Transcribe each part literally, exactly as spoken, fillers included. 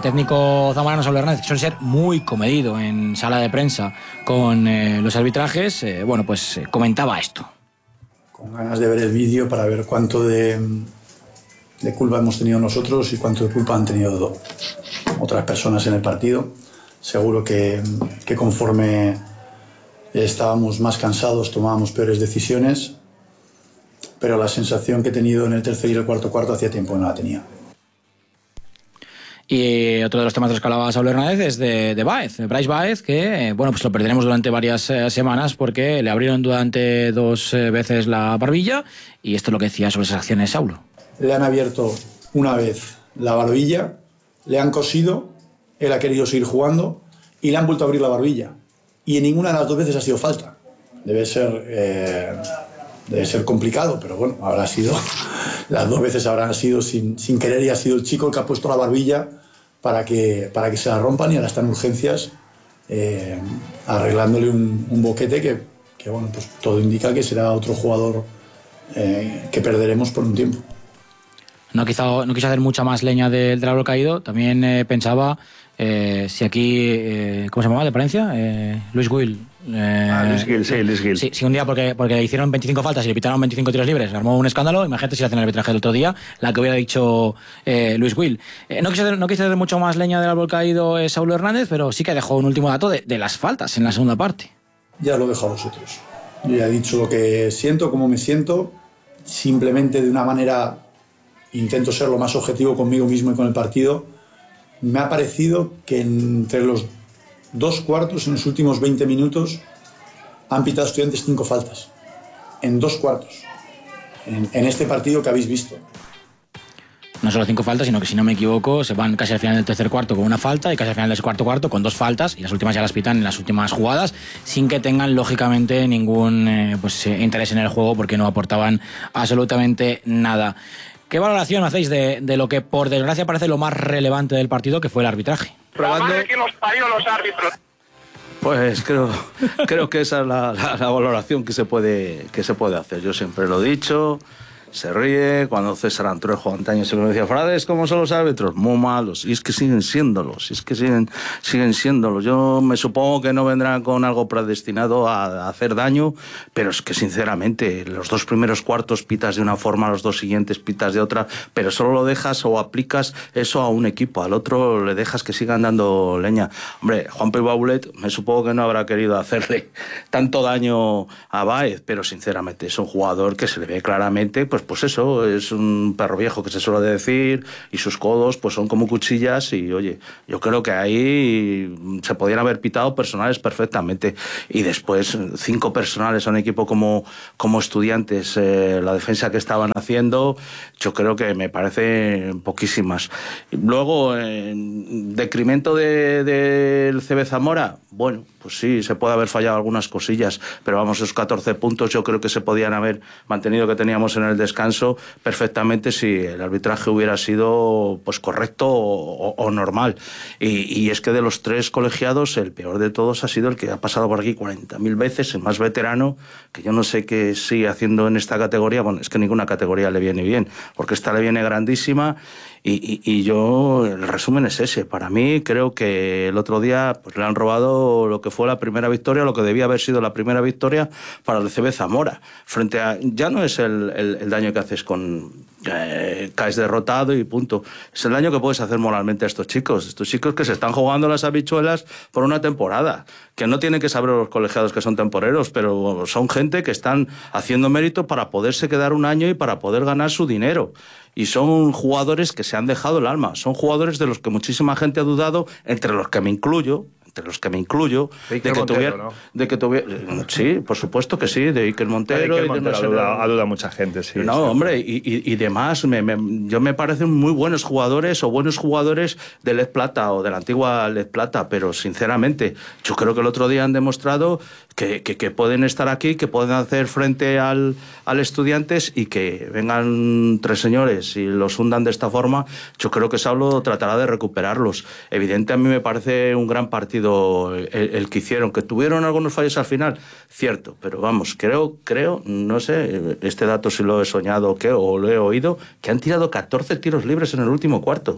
técnico zamorano Saulo Hernández, que suele ser muy comedido en sala de prensa con eh, los arbitrajes, eh, bueno, pues eh, comentaba esto. Con ganas de ver el vídeo para ver cuánto de, de culpa hemos tenido nosotros y cuánto de culpa han tenido otras personas en el partido. Seguro que, que conforme estábamos más cansados tomábamos peores decisiones, pero la sensación que he tenido en el tercer y el cuarto cuarto hacía tiempo que no la tenía. Y otro de los temas de los que hablaba Saulo Hernández es de, de Báez, de Bryce Báez, que bueno, pues lo perderemos durante varias eh, semanas porque le abrieron durante dos eh, veces la barbilla, y esto es lo que decía sobre esas acciones Saulo. Le han abierto una vez la barbilla, le han cosido, él ha querido seguir jugando y le han vuelto a abrir la barbilla. Y en ninguna de las dos veces ha sido falta. Debe ser, eh, debe ser complicado, pero bueno, habrá sido, las dos veces habrán sido sin, sin querer, y ha sido el chico el que ha puesto la barbilla para que, para que se la rompan, y ahora está en urgencias eh, arreglándole un, un boquete que, que bueno, pues todo indica que será otro jugador eh, que perderemos por un tiempo. No quiso, no quiso hacer mucha más leña del, del árbol caído. También eh, pensaba eh, si aquí, eh, ¿cómo se llamaba de Palencia? Eh, Luis Will. Eh, ah, Luis Gil, sí, Luis Gil. Sí, sí, un día porque, porque hicieron veinticinco faltas y le pitaron veinticinco tiros libres, armó un escándalo. Imagínate si hacen el arbitraje del otro día, la que hubiera dicho eh, Luis Will. Eh, no, quiso hacer, no quiso hacer mucho más leña del árbol caído eh, Saulo Hernández, pero sí que dejó un último dato de, de las faltas en la segunda parte. Ya lo dejo a vosotros. Yo ya he dicho lo que siento, cómo me siento, simplemente de una manera intento ser lo más objetivo conmigo mismo y con el partido. Me ha parecido que entre los dos cuartos, en los últimos veinte minutos, han pitado Estudiantes cinco faltas. En dos cuartos. En, en este partido que habéis visto. No solo cinco faltas, sino que, si no me equivoco, se van casi al final del tercer cuarto con una falta y casi al final del cuarto cuarto con dos faltas, y las últimas ya las pitan en las últimas jugadas, sin que tengan lógicamente ningún eh, pues, eh, interés en el juego, porque no aportaban absolutamente nada. ¿Qué valoración hacéis de, de lo que por desgracia parece lo más relevante del partido, que fue el arbitraje? La madre que los parió los árbitros. Pues creo, creo que esa es la, la, la valoración que se puede que se puede hacer. Yo siempre lo he dicho. Se ríe cuando César Antruejo antaño se lo decía: Frades, ¿cómo son los árbitros? Muy malos. Y es que siguen siéndolos, y es que siguen, siguen siéndolos. Yo me supongo que no vendrán con algo predestinado a, a hacer daño, pero es que sinceramente los dos primeros cuartos pitas de una forma, los dos siguientes pitas de otra, pero solo lo dejas o aplicas eso a un equipo, al otro le dejas que sigan dando leña. Hombre, Juanpe Baulet me supongo que no habrá querido hacerle tanto daño a Báez, pero sinceramente es un jugador que se le ve claramente, pues pues eso, es un perro viejo, que se suele decir, y sus codos pues son como cuchillas, y oye, yo creo que ahí se podían haber pitado personales perfectamente, y después cinco personales a un equipo como, como Estudiantes, eh, la defensa que estaban haciendo, yo creo que me parece poquísimas. Luego, eh, decremento del de, de C B Zamora, bueno, pues sí, se puede haber fallado algunas cosillas, pero vamos, esos catorce puntos yo creo que se podían haber mantenido, que teníamos en el descanso, perfectamente, si el arbitraje hubiera sido pues correcto o, o, o normal. Y, y es que de los tres colegiados, el peor de todos ha sido el que ha pasado por aquí cuarenta mil veces, el más veterano, que yo no sé qué sigue haciendo en esta categoría. Bueno, es que ninguna categoría le viene bien, porque esta le viene grandísima. Y, y, y yo, el resumen es ese. Para mí, creo que el otro día pues, le han robado lo que fue la primera victoria, lo que debía haber sido la primera victoria para el C B Zamora. Frente a, ya no es el, el, el daño que haces con... Eh, caes derrotado y punto. Es el daño que puedes hacer moralmente a estos chicos. Estos chicos que se están jugando las habichuelas por una temporada. Que no tienen que saber los colegiados que son temporeros, pero son gente que están haciendo mérito para poderse quedar un año y para poder ganar su dinero. Y son jugadores que se han dejado el alma. Son jugadores de los que muchísima gente ha dudado, entre los que me incluyo. entre los que me incluyo, de que, Montero, tuviera, ¿no? de que tuviera... Sí, por supuesto que sí, de Iker Montero... Iker y de Montero, no sé, ha dudado, ha dudado mucha gente, sí. No, sí, hombre, y, y, y demás, me, me, yo me parecen muy buenos jugadores o buenos jugadores de Lez Plata o de la antigua Lez Plata, pero sinceramente, yo creo que el otro día han demostrado que, que, que pueden estar aquí, que pueden hacer frente al, al Estudiantes, y que vengan tres señores y los hundan de esta forma. Yo creo que Saulo tratará de recuperarlos. Evidente, a mí me parece un gran partido el, el que hicieron, que tuvieron algunos fallos al final, cierto, pero vamos, creo, creo, no sé, este dato si lo he soñado o qué, o lo he oído, que han tirado catorce tiros libres en el último cuarto.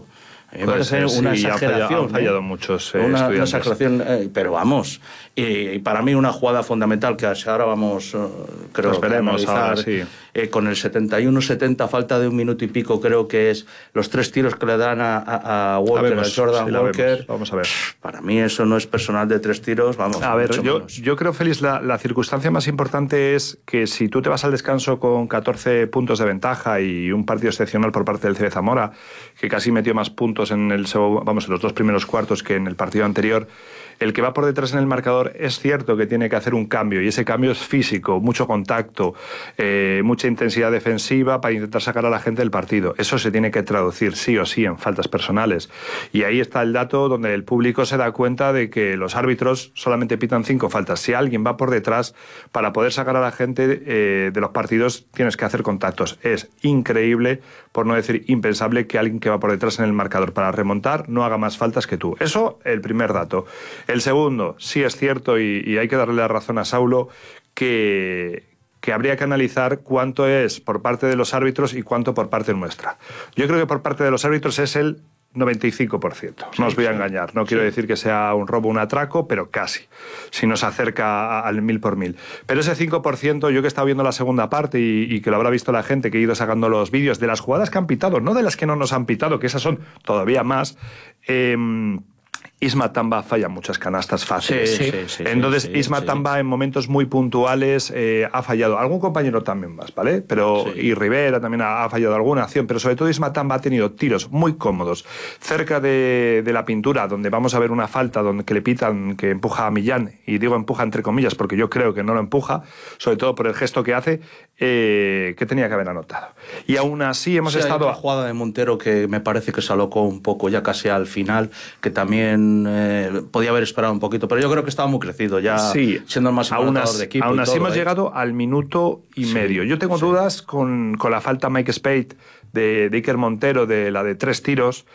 Me parece una sí, exageración. Han fallado, han fallado ¿eh? muchos eh, una, una estudiantes. exageración, eh, pero vamos. Y, y para mí una jugada fundamental que ahora vamos, eh, creo Pues veremos que analizar, ahora, sí. eh, con el setenta y uno setenta, falta de un minuto y pico, creo que es los tres tiros que le dan a, a, a Walker, vemos, a Jordan sí, la Walker. vemos. Vamos a ver. Para mí eso no es personal de tres tiros, vamos. A ver, mucho yo, menos. yo creo, Félix, la, la circunstancia más importante es que si tú te vas al descanso con catorce puntos de ventaja y un partido excepcional por parte del C B Zamora, que casi metió más puntos en, el, vamos, en los dos primeros cuartos que en el partido anterior, el que va por detrás en el marcador es cierto que tiene que hacer un cambio, y ese cambio es físico, mucho contacto, eh, mucha intensidad defensiva para intentar sacar a la gente del partido. Eso se tiene que traducir sí o sí en faltas personales. Y ahí está el dato donde el público se da cuenta de que los árbitros solamente pitan cinco faltas. Si alguien va por detrás, para poder sacar a la gente eh, de los partidos tienes que hacer contactos. Es increíble, por no decir impensable, que alguien que va por detrás en el marcador para remontar no haga más faltas que tú. Eso, el primer dato. El segundo, sí es cierto, y, y hay que darle la razón a Saulo, que, que habría que analizar cuánto es por parte de los árbitros y cuánto por parte nuestra. Yo creo que por parte de los árbitros es el noventa y cinco por ciento. No os voy a engañar. No quiero Sí. decir que sea un robo, un atraco, pero casi. Si nos acerca al mil por mil. Pero ese cinco por ciento, yo que he estado viendo la segunda parte y, y que lo habrá visto la gente, que he ido sacando los vídeos de las jugadas que han pitado, no de las que no nos han pitado, que esas son todavía más... Eh, Isma Tamba falla muchas canastas fáciles. Sí, sí, sí, Entonces, sí, sí, Isma sí. Tamba en momentos muy puntuales eh, ha fallado. Algún compañero también más, ¿vale? Pero, Sí. y Rivera también ha, ha fallado alguna acción, pero sobre todo Isma Tamba ha tenido tiros muy cómodos cerca de, de la pintura, donde vamos a ver una falta donde que le pitan, que empuja a Millán, y digo empuja entre comillas porque yo creo que no lo empuja, sobre todo por el gesto que hace, eh, que tenía que haber anotado. Y aún así hemos Sí, hay estado... otra jugada de Montero que me parece que se alocó un poco ya casi al final, que también eh, podía haber esperado un poquito, pero yo creo que estaba muy crecido ya, Sí, siendo el máximo aún anotador así, de equipo. aún y así todo, hemos ¿eh? llegado al minuto y Sí, medio. Yo tengo sí. dudas con, con la falta Mike Spade de, de Iker Montero, de la de tres tiros.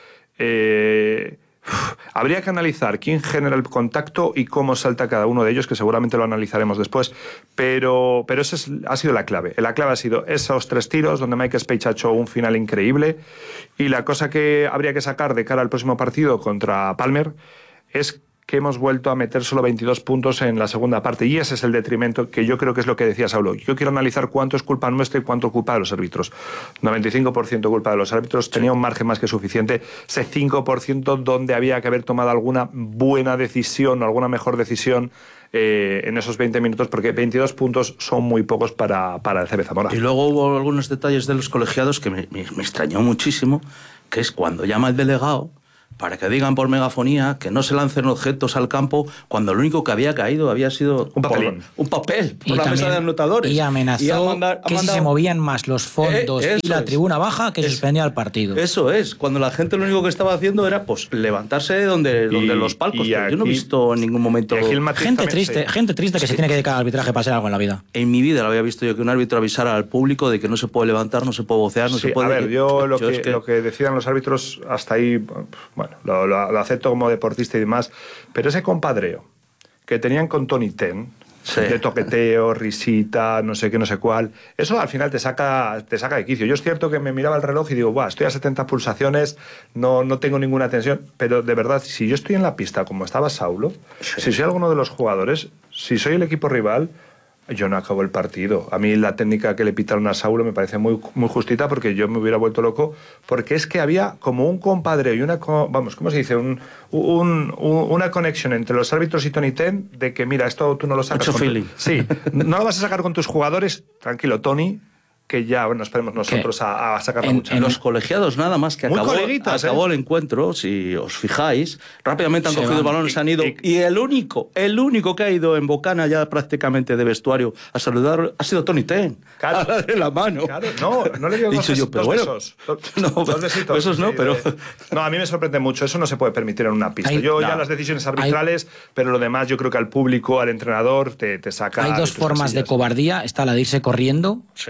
Eh, uf, habría que analizar quién genera el contacto y cómo salta cada uno de ellos, que seguramente lo analizaremos después, pero, pero esa es, ha sido la clave. La clave ha sido esos tres tiros donde Mike Spade ha hecho un final increíble, y la cosa que habría que sacar de cara al próximo partido contra Palmer es que hemos vuelto a meter solo veintidós puntos en la segunda parte, y ese es el detrimento que yo creo que es lo que decía Saulo. Yo quiero analizar cuánto es culpa nuestra y cuánto es culpa de los árbitros. noventa y cinco por ciento culpa de los árbitros, tenía un margen más que suficiente. Ese cinco por ciento donde había que haber tomado alguna buena decisión o alguna mejor decisión eh, en esos veinte minutos, porque veintidós puntos son muy pocos para, para el C B Zamora. Y luego hubo algunos detalles de los colegiados que me, me, me extrañó muchísimo, que es cuando llama el delegado para que digan por megafonía que no se lancen objetos al campo, cuando lo único que había caído había sido Un papelín. por- un papel por Y, la mesa de también, anotadores. y amenazó Y ha manda- ha que si mandado- se movían más los fondos Eh, y eso la es. tribuna baja, que Es- suspendía el partido. Eso es, cuando la gente lo único que estaba haciendo era pues levantarse de donde, Y- donde los palcos. y Pero yo no he aquí- visto en ningún momento... y aquí el matiz Gente también, triste, sí. gente triste que se tiene que dedicar al arbitraje para hacer algo en la vida. En mi vida lo había visto yo, que un árbitro avisara al público de que no se puede levantar, no se puede vocear, no Sí, se puede... a ver, yo lo, Yo que, es que- lo que decidan los árbitros hasta ahí, bueno, lo, lo- lo acepto como deportista y demás, pero ese compadreo que tenían con Tony Ten, Sí. de toqueteo, risita, no sé qué, no sé cuál, eso al final te saca, te saca de quicio. Yo es cierto que me miraba el reloj y digo, Buah, estoy a setenta pulsaciones, no, no tengo ninguna tensión, pero de verdad, si yo estoy en la pista como estaba Saulo, Sí. si soy alguno de los jugadores, si soy el equipo rival, yo no acabo el partido. A mí la técnica que le pitaron a Saulo me parece muy, muy justita, porque yo me hubiera vuelto loco, porque es que había como un compadre y una, co- vamos, ¿cómo se dice? Un, un- un- una conexión entre los árbitros y Tony Ten, de que mira, esto tú no lo sacas Mucho con tu- feeling. Sí, no lo vas a sacar con tus jugadores, tranquilo, Tony, que ya, bueno, esperemos nosotros a, a sacar la en- mucha. En los colegiados nada más que Muy acabó, coleguitas, acabó ¿eh? el encuentro, si os fijáis, rápidamente han Se cogido el van. balón, se han ido, Y- y, el único, el único que ha ido en bocana ya prácticamente de vestuario a saludar ha sido Tony Ten, Claro. a darle la mano. Claro, no, no le dio He dos, dicho yo, bes- pero dos bueno. besos. Dos, No, dos besitos. besos no, sí, pero- de- No, a mí me sorprende mucho. Eso no se puede permitir en una pista. Hay- yo no. ya las decisiones arbitrales, pero lo demás yo creo que al público, al entrenador, te, te saca... Hay de dos tus formas de casillas. cobardía. Está la de irse corriendo Sí. y está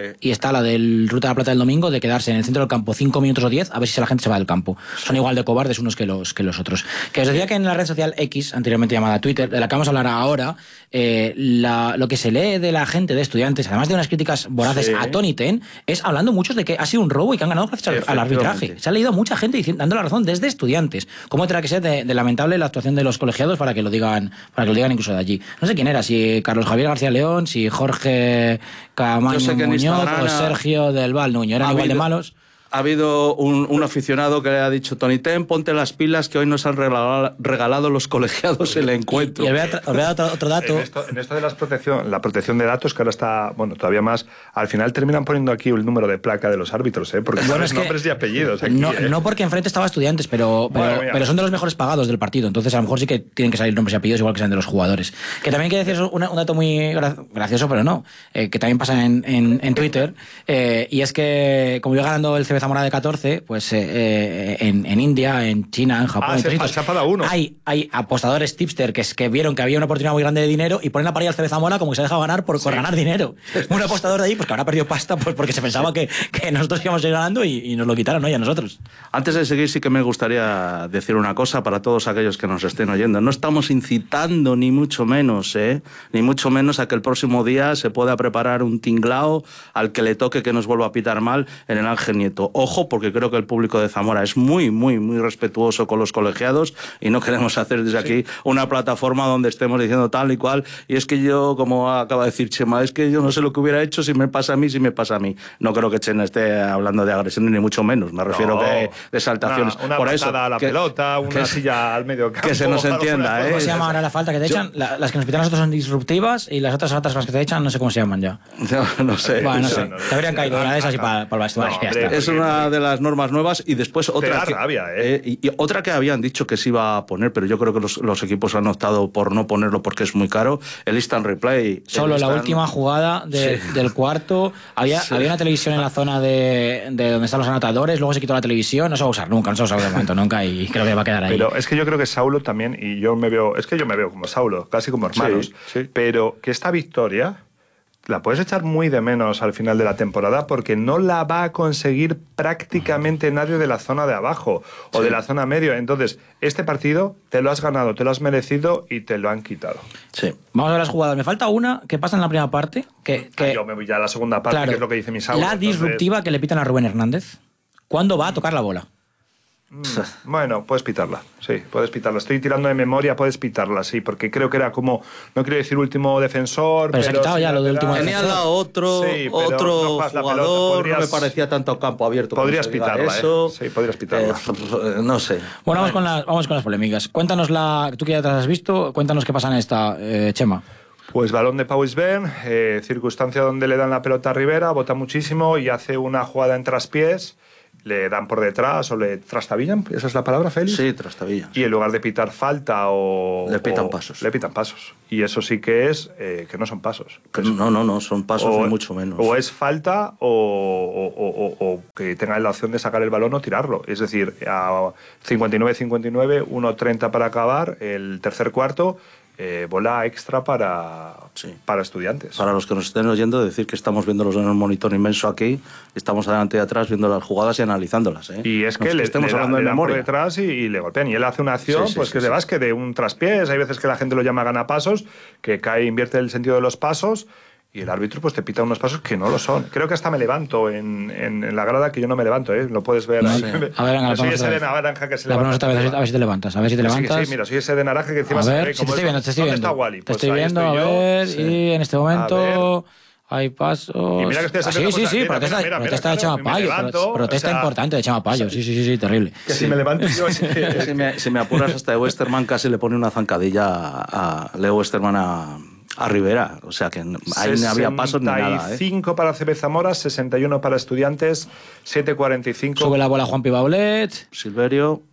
está la del Ruta de la Plata del domingo, de quedarse en el centro del campo cinco minutos o diez a ver si la gente se va del campo. Son igual de cobardes unos que los, que los otros. Que os decía que en la red social X, anteriormente llamada Twitter, de la que vamos a hablar ahora, eh, la, lo que se lee de la gente, de estudiantes, además de unas críticas voraces sí. a Tony Ten, es hablando muchos de que ha sido un robo y que han ganado gracias al, al arbitraje. Se ha leído mucha gente diciendo, dando la razón desde estudiantes. ¿Cómo tendrá que ser de, de lamentable la actuación de los colegiados para que lo digan, para que lo digan incluso de allí? No sé quién era, si Carlos Javier García León, si Jorge Camaño Muñoz o Sergio del Val Nuño, eran igual de malos. Ha habido un, un aficionado que le ha dicho, Tony Ten, ponte las pilas que hoy nos han regalado, regalado los colegiados el encuentro. Y, y os voy a dar otro, otro dato. En esto, en esto de las protección, la protección de datos, que ahora está, bueno, todavía más, al final terminan poniendo aquí el número de placa de los árbitros, ¿eh? Porque bueno, son nombres y apellidos aquí, no, ¿eh? no porque enfrente estaba Estudiantes, pero, pero, bueno, pero son de los mejores pagados del partido, entonces a lo mejor sí que tienen que salir nombres y apellidos igual que sean de los jugadores. Que también quiero decir un, un dato muy gracioso, pero no, eh, que también pasa en, en, en Twitter, eh, y es que como iba ganando el C B Zamora de catorce, pues eh, eh, en, en India, en China, en Japón, ah, se ha uno. Hay, hay apostadores tipster que, es, que vieron que había una oportunidad muy grande de dinero y ponen la parilla al C B Zamora como que se ha dejado ganar por, sí. por ganar dinero. Un apostador de ahí pues que habrá perdido pasta pues porque se pensaba que, que nosotros íbamos a ir ganando y, y nos lo quitaron, ¿no? Y a nosotros. Antes de seguir, sí que me gustaría decir una cosa para todos aquellos que nos estén oyendo. No estamos incitando ni mucho menos, ¿eh? Ni mucho menos a que el próximo día se pueda preparar un tinglao al que le toque que nos vuelva a pitar mal en el Ángel Nieto. Ojo, porque creo que el público de Zamora es muy, muy, muy respetuoso con los colegiados y no queremos hacer desde aquí sí. una plataforma donde estemos diciendo tal y cual. Y es que yo, como acaba de decir Chema, es que yo no sé lo que hubiera hecho si me pasa a mí, si me pasa a mí. No creo que Chema esté hablando de agresión ni mucho menos. Me refiero no, que de saltaciones. Una, una Por eso, a la que, pelota, una que, silla al medio campo. Que se nos entienda, ¿eh? ¿Cómo se llama ahora la falta que te yo, echan? La, las que nos pitan a nosotros son disruptivas y las otras faltas las que te echan no sé cómo se llaman ya. No, no sé. Bueno, no sé. sé. Te habrían caído una de esas y para, para el vestuario. No, hombre, es una de las normas nuevas y después otra que, rabia, ¿eh? Eh, y, y otra que habían dicho que se iba a poner, pero yo creo que los, los equipos han optado por no ponerlo porque es muy caro, el instant replay. Solo instant... la última jugada de, sí. del cuarto, había, sí. había una televisión en la zona de, de donde están los anotadores, luego se quitó la televisión, no se va a usar nunca, no se va a usar de momento nunca y creo que va a quedar ahí. Pero es que yo creo que Saulo también, y yo me veo, es que yo me veo como Saulo, casi como hermanos, sí, sí. pero que esta victoria la puedes echar muy de menos al final de la temporada porque no la va a conseguir prácticamente nadie de la zona de abajo o sí. de la zona medio. Entonces, este partido te lo has ganado, te lo has merecido y te lo han quitado. Sí. Vamos a ver las jugadas. Me falta una que pasa en la primera parte. Que, que... Yo me voy ya a la segunda parte, claro, que es lo que dice mi Saulo. La entonces... disruptiva que le pitan a Rubén Hernández. ¿Cuándo va a tocar la bola? Mm, bueno, puedes pitarla, sí, puedes pitarla. Estoy tirando de memoria, puedes pitarla, sí, porque creo que era como, no quiero decir último defensor, pero, pero se ha quitado ya lo del último defensor. Tenía la otro, sí, otro no jugador, podrías, no me parecía tanto campo abierto. Podrías pitarla, eso. Eh. Sí, podrías pitarla. Eh, no sé. Bueno, vamos con, las, vamos con las polémicas. Cuéntanos, la, tú que ya te has visto, cuéntanos qué pasa en esta, eh, Chema. Pues balón de Pau Isbén, eh, circunstancia donde le dan la pelota a Rivera, bota muchísimo y hace una jugada en traspiés. Le dan por detrás o le trastabillan, ¿esa es la palabra, Félix? Sí, trastabillan. Y en lugar de pitar falta o... Le pitan o, pasos. Le pitan pasos. Y eso sí que es eh, que no son pasos. Que no, no, no, son pasos o, ni mucho menos. O es falta o, o, o, o que tengan la opción de sacar el balón o tirarlo. Es decir, a cincuenta y nueve cincuenta y nueve, uno treinta para acabar, el tercer cuarto... Eh, bola extra para, sí. para estudiantes. Para los que nos estén oyendo, decir que estamos viéndolos en un monitor inmenso aquí, estamos adelante y atrás viendo las jugadas y analizándolas. ¿eh? Y es que no le, estemos le, hablando le, de le memoria. Por detrás y, y le golpean. Y él hace una acción sí, sí, pues sí, que sí, es de sí. básquet, de un traspiés. Hay veces que la gente lo llama ganapasos, que cae, invierte el sentido de los pasos. Y el árbitro pues te pita unos pasos que no lo son. Creo que hasta me levanto en, en, en la grada, que yo no me levanto, ¿eh? Lo puedes ver. No ahí. Sí. A ver, venga, soy ese de naranja que se la levanta. Otra vez, a ver si te levantas. A ver si te levantas. Sí, sí, mira, soy ese de naranja que encima a ver, se ve si te estoy viendo, te estoy viendo. Está Wally? Te Pues estoy viendo, a ver, sí. y en este momento... Hay pasos. Y mira que estoy ah, sí, sí, sí, mira, protesta, mira, mira, protesta mira, de Chema Payo. Levanto, protesta o sea, importante de Chema Payo. Sí, sí, sí, sí, terrible. Que sí. si me levanto yo. Sí. si, me, si me apuras, hasta de Westerman casi le pone una zancadilla a, a Leo Westerman a. A Rivera, o sea que ahí no había pasos ni nada. sesenta y cinco ¿eh? Para C B Zamora, sesenta y uno para Estudiantes, siete cuarenta y cinco. Sube la bola Juan Pibaulet. Silverio.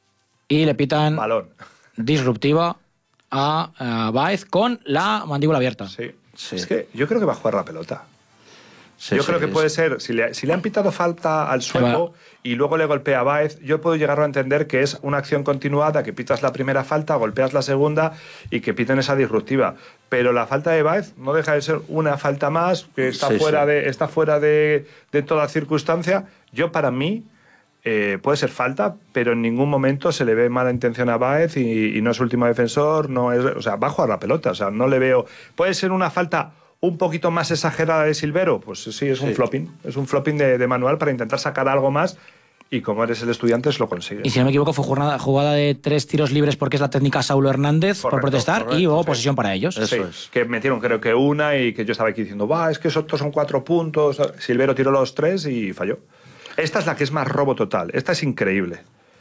Y le pitan. Balón. Disruptiva a, a Baez con la mandíbula abierta. Sí. sí. Es que yo creo que va a jugar la pelota. Sí, yo sí, creo que es. puede ser, si le, si le han pitado falta al sueco y luego le golpea a Báez, yo puedo llegar a entender que es una acción continuada, que pitas la primera falta, golpeas la segunda y que piten esa disruptiva. Pero la falta de Báez no deja de ser una falta más, que está Sí, fuera, sí. De, está fuera de, de toda circunstancia. Yo, para mí, eh, puede ser falta, pero en ningún momento se le ve mala intención a Báez y, y no es último defensor, no es, o sea, va a jugar la pelota, o sea, no le veo... Puede ser una falta un poquito más exagerada de Silvero, pues sí, es un Sí. flopping, es un flopping de, de manual para intentar sacar algo más y como eres el estudiante lo consigues. Y si no me equivoco, fue jugada, jugada de tres tiros libres porque es la técnica Saulo Hernández por Correcto, protestar correcto, y luego sí. posesión para ellos. Eso Sí, es. que metieron creo que una y que yo estaba aquí diciendo, va, es que estos son cuatro puntos. Silvero tiró los tres y falló. Esta es la que es más robo total, esta es increíble.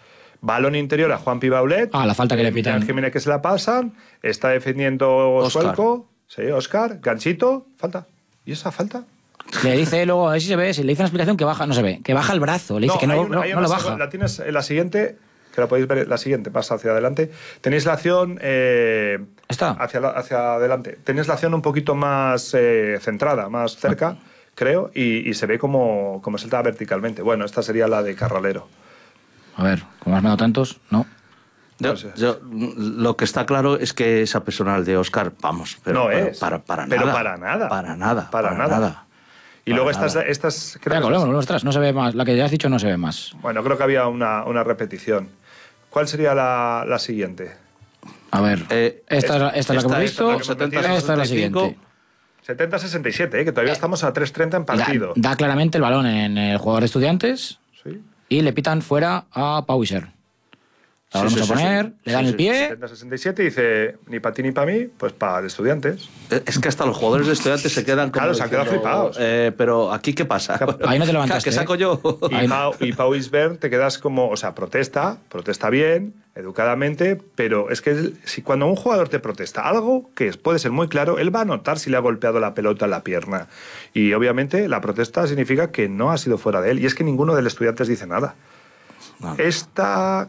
Balón interior a Juan Pibaulet. Ah, la falta que le pitan. Millán Jiménez que se la pasan, está defendiendo Óscar. Suelco, sí, Óscar, ganchito, falta. ¿Y esa falta? Le dice luego, a ver si se ve, si le dice una explicación que baja, no se ve, que baja el brazo, le dice que hay no, una- no, hay no una lo segu- baja. La tienes en la siguiente, que la podéis ver, la siguiente, pasa hacia adelante. Tenéis la acción eh, ¿Está? hacia, la- hacia adelante. Tenéis la acción un poquito más eh, centrada, más cerca, creo, y, y se ve como, como salta verticalmente. Bueno, esta sería la de Carralero. A ver, como has mandado tantos, no. Yo, No sé. yo, lo que está claro es que esa personal de Óscar, vamos, pero, No pero es. para, para Pero nada. para nada. Para nada. Para Para, nada. nada. Y Para luego nada. estas, estas creo Espera, que- volvemos, volvemos atrás, no se ve más. La que ya has dicho no se ve más. bueno, creo que había una, una repetición. ¿Cuál sería la, la siguiente? A ver, Eh, esta, es la- esta es la que esta hemos es visto, la esta setenta, es la setenta y siguiente. cinco. setenta sesenta y siete, ¿eh? Que todavía estamos a tres treinta en Da, partido. da claramente el balón en el jugador de Estudiantes Sí. y le pitan fuera a Pauiser. La Sí, vamos sí, a sí, poner, sí. le dan Sí, el sí. pie. setenta sesenta y siete dice, ni para ti ni para mí, pues para estudiantes. Es que hasta los jugadores de Estudiantes se quedan como Claro, se han quedado diciendo, flipados. eh, pero aquí qué pasa. Ahí no te levantaste, ¿Qué saco ¿eh? yo? Y Ahí- Pau, y Pau Isbert te quedas como, o sea, protesta, protesta bien, educadamente, pero es que él- si cuando un jugador te protesta algo, que es- puede ser muy claro, él va a notar si le ha golpeado la pelota en la pierna. Y obviamente la protesta significa que no ha sido fuera de él. Y es que ninguno de los estudiantes dice nada. No. Esta...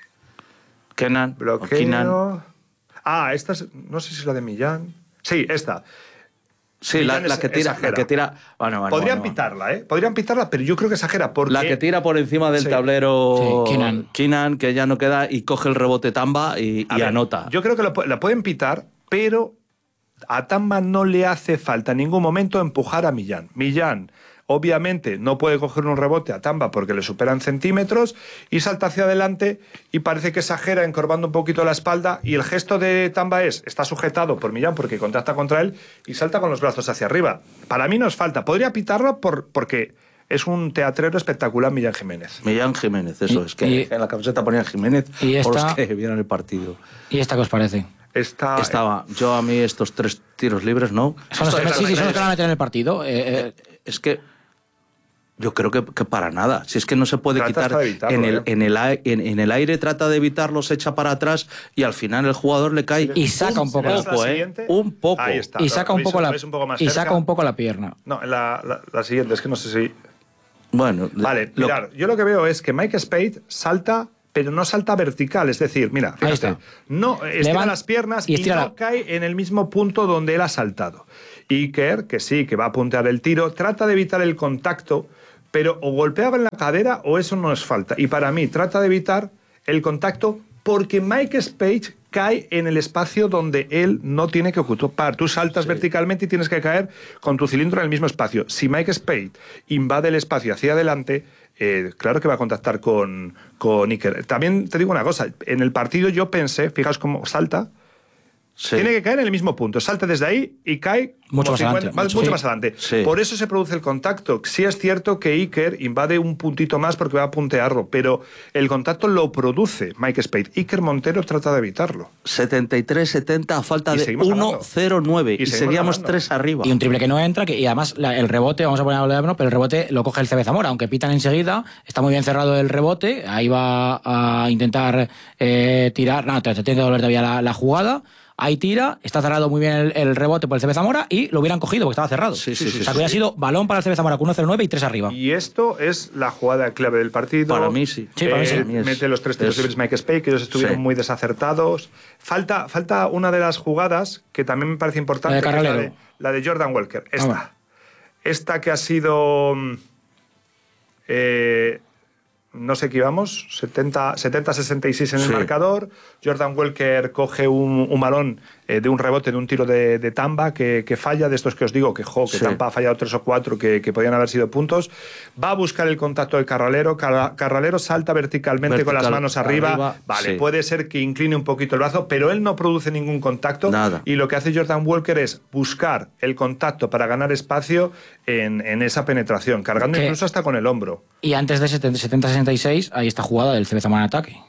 Kenan, o Keenan. Bloqueo... Ah, esta es, no sé si es la de Millán. Sí, esta. Sí, la, Millán la es- que tira, exagera. la que tira. Bueno, bueno, Podrían bueno. pitarla, ¿eh? Podrían pitarla, pero yo creo que exagera porque... La que tira por encima del Sí. tablero. Sí, Keenan. Keenan, que ya no queda y coge el rebote Tamba y, A y ver, anota. Yo creo que lo pu- la pueden pitar, pero a Tamba no le hace falta en ningún momento empujar a Millán. Millán, obviamente, no puede coger un rebote a Tamba porque le superan centímetros y salta hacia adelante y parece que exagera encorvando un poquito la espalda y el gesto de Tamba es, está sujetado por Millán porque contacta contra él y salta con los brazos hacia arriba. Para mí no es falta. Podría pitarlo por, porque es un teatrero espectacular Millán Jiménez. Millán Jiménez, eso Y- es que y- en la camiseta ponían Jiménez y por esta- los que vieron el partido. ¿Y esta qué os parece? Está, Estaba, yo a mí estos tres tiros libres, ¿no? Son los que, es- sí, sí, son los es- que van a meter en el partido. Eh, eh, Es que yo creo que, que para nada. Si es que no se puede Trata quitar hasta de evitarlo, en el, ¿eh? en, el, ai- en, en el aire, trata de evitarlo, se echa para atrás y al final el jugador le cae Y saca un poco ¿Ves la- la poco, ¿eh? siguiente? Un poco. Ahí está. y saca un ¿Veis- poco la veis un poco más y cerca? saca un poco la pierna. No, la, la, la siguiente, es que no sé si... Bueno, Vale, lo- mirar, yo lo que veo es que Mike Spade salta, pero no salta vertical. Es decir, mira, fíjate, está. no estira Levan- las piernas y y, estira no la- cae en el mismo punto donde él ha saltado. Iker, que sí, que va a puntear el tiro, trata de evitar el contacto, pero o golpeaba en la cadera o eso no es falta. Y para mí, trata de evitar el contacto porque Mike Spade cae en el espacio donde él no tiene que ocupar. Tú saltas verticalmente y tienes que caer con tu cilindro en el mismo espacio. Si Mike Spade invade el espacio hacia adelante, eh, claro que va a contactar con, con Iker. También te digo una cosa, en el partido yo pensé, fijaos cómo salta, sí. tiene que caer en el mismo punto. Salta desde ahí y cae Mucho como más adelante. más- Sí. mucho más adelante. Sí. Por eso se produce el contacto. Sí es cierto que Iker invade un puntito más porque va a puntearlo, pero el contacto lo produce Mike Spade. Iker Montero trata de evitarlo. setenta y tres setenta a falta Y de seguimos uno ganando. cero nueve Y y, seguimos seguíamos ganando. tres arriba. Y un triple que no entra, que, y además la- el rebote, vamos a poner a hablar, pero el rebote lo coge el C B Zamora, aunque pitan enseguida, está muy bien cerrado el rebote, ahí va a intentar eh, tirar, no, te, te tiene que doler todavía la, la jugada, ahí tira, está cerrado muy bien el, el rebote por el C B Zamora y lo hubieran cogido porque estaba cerrado. Sí, sí, o sí, sea, sí, que hubiera sí. sido balón para el C B Zamora con uno cero nueve y tres arriba. Y esto es la jugada clave del partido. Para mí sí. Sí, para mí sí. Eh, Para mí es- mete los tres tiros es- libres Mike Spade, que ellos estuvieron Sí. muy desacertados. Falta, falta una de las jugadas que también me parece importante, La de que es la Carralero. de, la de Jordan Walker. Esta. Ah, esta que ha sido... Eh, no sé qué íbamos, setenta sesenta y seis en el sí. marcador. Jordan Walker coge un, un balón eh, de un rebote, de un tiro de, de Tamba que, que falla, de estos que os digo, que, jo, que sí. Tamba ha fallado tres o cuatro que, que podían haber sido puntos. Va a buscar el contacto del Carralero. Car Carralero salta verticalmente Vertical, con las manos arriba. arriba vale, sí. puede ser que incline un poquito el brazo, pero él no produce ningún contacto. Nada. Y lo que hace Jordan Walker es buscar el contacto para ganar espacio en, en esa penetración, cargando ¿Qué? incluso hasta con el hombro. Y antes de setenta sesenta y seis, hay esta jugada del C B Zamora en ataque.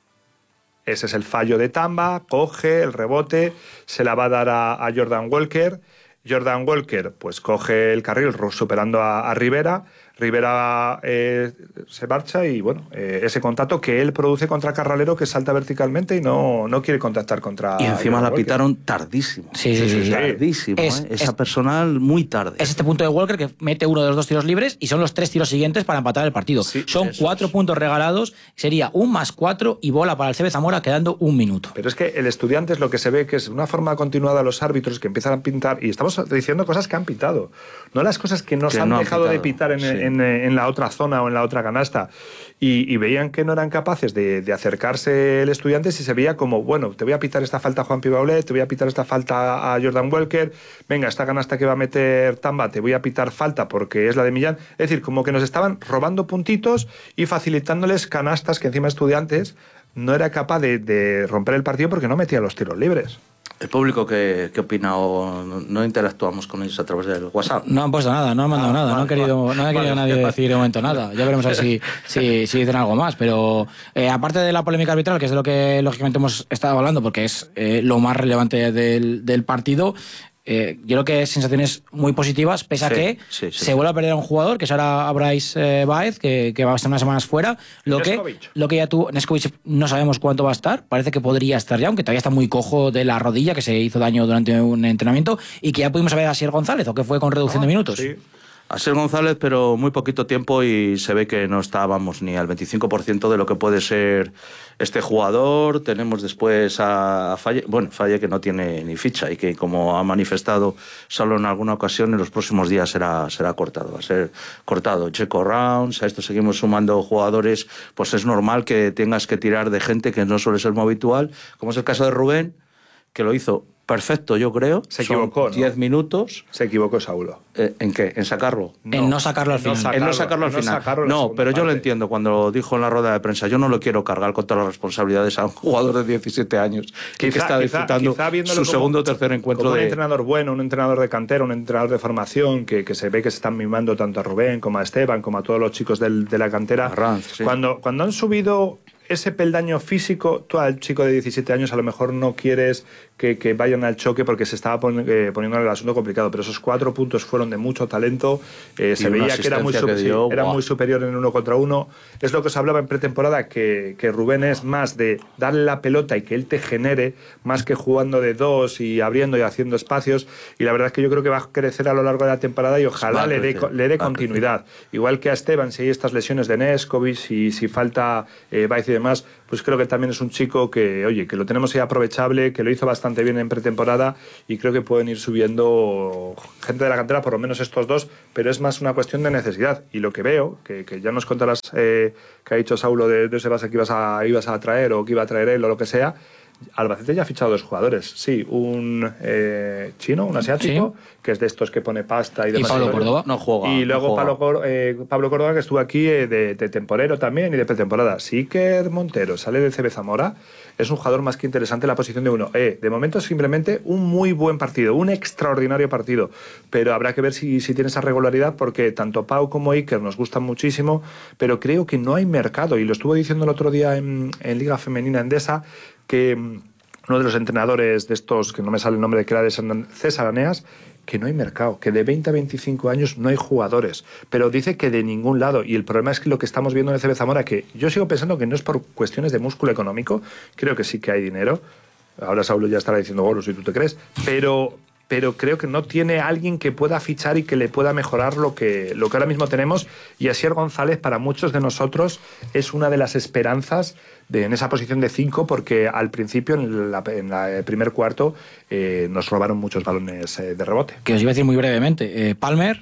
Ese es el fallo de Tamba, coge el rebote, se la va a dar a, a Jordan Walker. Jordan Walker pues coge el carril superando a, a Rivera. Rivera eh, se marcha y bueno, eh, ese contacto que él produce contra Carralero, que salta verticalmente y no, no quiere contactar contra... Y encima la pitaron tardísimo. Sí, sí, sí. sí. Tardísimo, es, ¿eh? Esa es, personal muy tarde. Es este punto de Walker que mete uno de los dos tiros libres y son los tres tiros siguientes para empatar el partido. Sí, son cuatro es. puntos regalados, sería un más cuatro y bola para el C B Zamora quedando un minuto. Pero es que el Estudiantes lo que se ve que es una forma continuada a los árbitros que empiezan a pintar, y estamos diciendo cosas que han pitado, no las cosas que nos que han no dejado han de pitar en, sí. en En, en la otra zona o en la otra canasta y, y veían que no eran capaces de, de acercarse el Estudiantes y se veía como, bueno, te voy a pitar esta falta a Juan Pibaulet, te voy a pitar esta falta a Jordan Walker, venga, esta canasta que va a meter Tamba te voy a pitar falta porque es la de Millán. Es decir, como que nos estaban robando puntitos y facilitándoles canastas que encima Estudiantes no era capaz de, de romper el partido porque no metía los tiros libres. ¿El público qué, qué opina o no, no interactuamos con ellos a través del WhatsApp? No han puesto nada, no han mandado ah, nada, vale, no ha querido, vale, no ha querido vale, nadie decir de momento nada. Ya veremos a ver si, si, si dicen algo más. Pero eh, aparte de la polémica arbitral, que es de lo que lógicamente hemos estado hablando, porque es eh, lo más relevante del, del partido, Eh, yo creo que sensaciones muy positivas, pese sí, a que sí, sí. se vuelve a perder a un jugador, que es ahora a Bryce eh, Baez, que, que va a estar unas semanas fuera. Lo que, lo que ya tuvo, Neskovic no sabemos cuánto va a estar, parece que podría estar ya, aunque todavía está muy cojo de la rodilla, que se hizo daño durante un entrenamiento, y que ya pudimos ver a Asier González, o que fue con reducción ah, de minutos. Sí. Asier González, pero muy poquito tiempo y se ve que no está, vamos, ni al veinticinco por ciento de lo que puede ser este jugador. Tenemos después a Falle, bueno, Falle que no tiene ni ficha y que, como ha manifestado solo en alguna ocasión, en los próximos días será, será cortado, va a ser cortado. Checo Rounds, a esto seguimos sumando jugadores, pues es normal que tengas que tirar de gente que no suele ser muy habitual, como es el caso de Rubén, que lo hizo perfecto, yo creo. Se equivocó, Son diez minutos. Se equivocó Saulo. Eh, ¿En qué? ¿En sacarlo? No. En no sacarlo al final. No sacarlo, en no sacarlo al final. No, sacarlo no pero parte. Yo lo entiendo cuando dijo en la rueda de prensa, yo no lo quiero cargar con todas las responsabilidades a un jugador de diecisiete años quizá, que está disfrutando quizá, quizá su como, segundo o tercer encuentro. Como de... un entrenador bueno, un entrenador de cantera, un entrenador de formación, que, que se ve que se están mimando tanto a Rubén como a Esteban, como a todos los chicos del, de la cantera. Ranz, sí. cuando, cuando han subido ese peldaño físico, tú al chico de diecisiete años a lo mejor no quieres que, que vayan al choque porque se estaba pon, eh, poniendo el asunto complicado, pero esos cuatro puntos fueron de mucho talento, eh, se veía que era muy, que dio, sí, era muy superior en uno contra uno. Es lo que os hablaba en pretemporada, que, que Rubén es más de darle la pelota y que él te genere, más que jugando de dos y abriendo y haciendo espacios, y la verdad es que yo creo que va a crecer a lo largo de la temporada y ojalá le dé, le dé continuidad. Igual que a Esteban, si hay estas lesiones de Neskovic, y si falta eh, Baez y demás, pues creo que también es un chico que, oye, que lo tenemos ahí aprovechable, que lo hizo bastante bien en pretemporada y creo que pueden ir subiendo gente de la cantera, por lo menos estos dos, pero es más una cuestión de necesidad. Y lo que veo, que, que ya nos contarás eh, que ha dicho Saulo de, de ese base que ibas a, ibas a traer o que iba a traer él o lo que sea, Albacete ya ha fichado dos jugadores, sí, un eh, chino, un asiático, sí, que es de estos que pone pasta y demás. Y Pablo Córdoba no juega. Y luego no juega. Pablo, eh, Pablo Córdoba, que estuvo aquí eh, de, de temporero también y de pretemporada. Siker Montero sale del C B Zamora, es un jugador más que interesante en la posición de uno. Eh, de momento simplemente un muy buen partido, un extraordinario partido, pero habrá que ver si, si tiene esa regularidad, porque tanto Pau como Iker nos gustan muchísimo, pero creo que no hay mercado, y lo estuvo diciendo el otro día en, en Liga Femenina Endesa, que uno de los entrenadores de estos, que no me sale el nombre, que era de César Aneas, que no hay mercado, que de veinte a veinticinco años no hay jugadores, pero dice que de ningún lado, y el problema es que lo que estamos viendo en el C B Zamora, que yo sigo pensando que no es por cuestiones de músculo económico, creo que sí que hay dinero, ahora Saulo ya estará diciendo golos si tú te crees, pero... pero creo que no tiene alguien que pueda fichar y que le pueda mejorar lo que, lo que ahora mismo tenemos, y Asier González para muchos de nosotros es una de las esperanzas de, en esa posición de cinco, porque al principio en, la, en la, el primer cuarto eh, nos robaron muchos balones eh, de rebote. Que os iba a decir muy brevemente, eh, Palmer,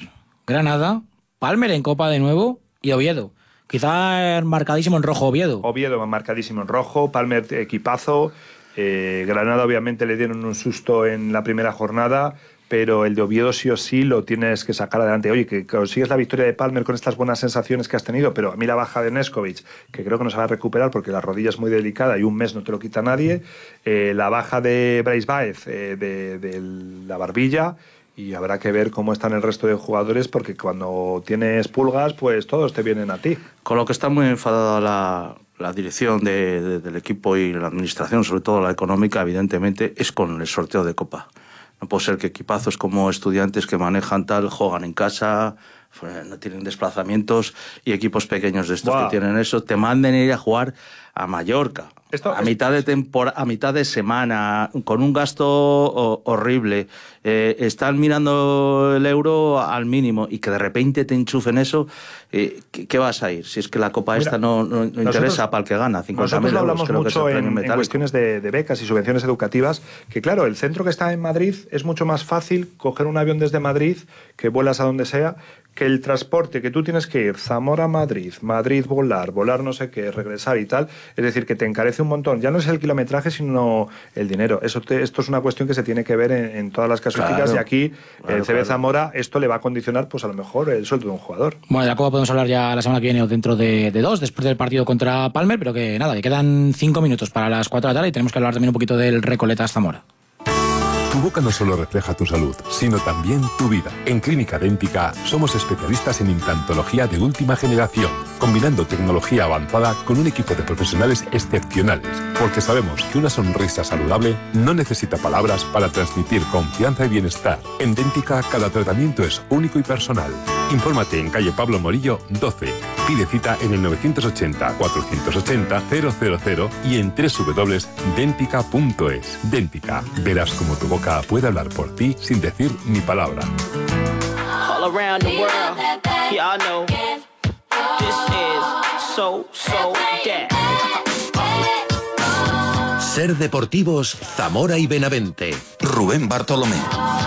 Granada, Palmer en Copa de nuevo y Oviedo. Quizá marcadísimo en rojo Oviedo. Oviedo marcadísimo en rojo, Palmer equipazo, eh, Granada obviamente le dieron un susto en la primera jornada, pero el de Oviedo sí o sí lo tienes que sacar adelante. Oye, que consigues la victoria de Palmer con estas buenas sensaciones que has tenido, pero a mí la baja de Neskovic, que creo que no se va a recuperar porque la rodilla es muy delicada y un mes no te lo quita nadie, eh, la baja de Brais Baez, eh, de, de la barbilla, y habrá que ver cómo están el resto de jugadores, porque cuando tienes pulgas, pues todos te vienen a ti. Con lo que está muy enfadada la, la dirección de, de, del equipo y la administración, sobre todo la económica, evidentemente, es con el sorteo de Copa. No puede ser que equipazos como Estudiantes que manejan tal, juegan en casa, no tienen desplazamientos, y equipos pequeños de estos wow. que tienen eso, te manden ir a jugar a Mallorca. Esto, a, mitad de tempor a mitad de semana, con un gasto o, horrible, eh, están mirando el euro al mínimo y que de repente te enchufen eso, eh, ¿qué, ¿qué vas a ir? Si es que la Copa Mira, esta no, no, no nosotros, interesa para el que gana, cincuenta mil euros. Nosotros hablamos mucho en, en cuestiones de, de becas y subvenciones educativas, que claro, el centro que está en Madrid es mucho más fácil coger un avión desde Madrid, que vuelas a donde sea, que el transporte que tú tienes que ir Zamora-Madrid, Madrid-volar, volar no sé qué, regresar y tal, es decir, que te encarece un montón. Ya no es el kilometraje, sino el dinero. Eso te, esto es una cuestión que se tiene que ver en, en todas las casuísticas, claro, y aquí claro, el C B claro. Zamora esto le va a condicionar pues a lo mejor el sueldo de un jugador. Bueno, de la Copa podemos hablar ya la semana que viene o dentro de, de dos, después del partido contra Palmer, pero que nada, que quedan cinco minutos para las cuatro de la tarde y tenemos que hablar también un poquito del Recoletas Zamora. Tu boca no solo refleja tu salud, sino también tu vida. En Clínica Dẹ́ntica somos especialistas en implantología de última generación, combinando tecnología avanzada con un equipo de profesionales excepcionales, porque sabemos que una sonrisa saludable no necesita palabras para transmitir confianza y bienestar. En Dẹ́ntica cada tratamiento es único y personal. Infórmate en calle Pablo Morillo doce. Pide cita en el novecientos ochenta, cuatrocientos ochenta, cero cero cero y en doble u doble u doble u punto dentica punto es. Dẹ́ntica. Verás cómo tu boca puede hablar por ti sin decir ni palabra. All around the world, y'all know this is so, so dead. Ser Deportivos Zamora y Benavente. Rubén Bartolomé.